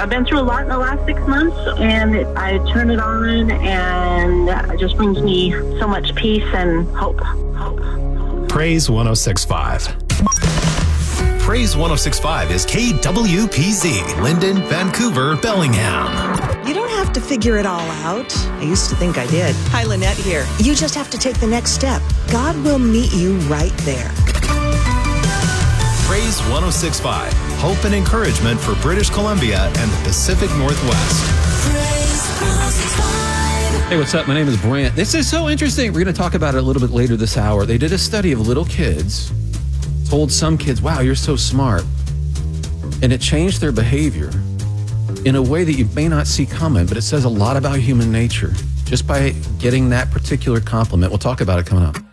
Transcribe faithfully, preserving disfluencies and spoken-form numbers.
I've been through a lot in the last six months, and it, I turn it on, and it just brings me so much peace and hope. Hope. hope. Praise one oh six point five. Praise one oh six point five is K W P Z, Linden, Vancouver, Bellingham. You don't have to figure it all out. I used to think I did. Hi, Lynette here. You just have to take the next step. God will meet you right there. Praise one oh six point five. Hope and encouragement for British Columbia and the Pacific Northwest. Hey, what's up? My name is Brant. This is so interesting. We're going to talk about it a little bit later this hour. They did a study of little kids, told some kids, wow, you're so smart. And it changed their behavior in a way that you may not see coming, but it says a lot about human nature just by getting that particular compliment. We'll talk about it coming up.